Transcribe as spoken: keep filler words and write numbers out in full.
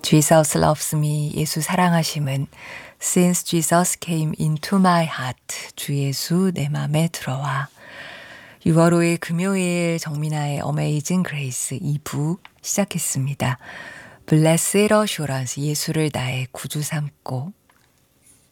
Jesus loves me, 예수 사랑하심은 Since Jesus came into my heart, 주 예수 내 맘에 들어와. 유월 오일 금요일 정민아의 Amazing Grace 이 부 시작했습니다. Blessed Assurance, 예수를 나의 구주 삼고